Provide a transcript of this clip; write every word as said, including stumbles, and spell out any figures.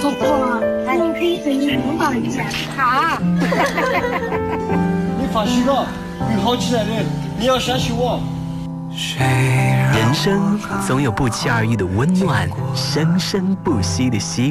婆婆，你可以随你拥抱一下。好。 你放心了，会好起来的，你要相信我。 人生总有不期而遇的温暖，生生不息的希望。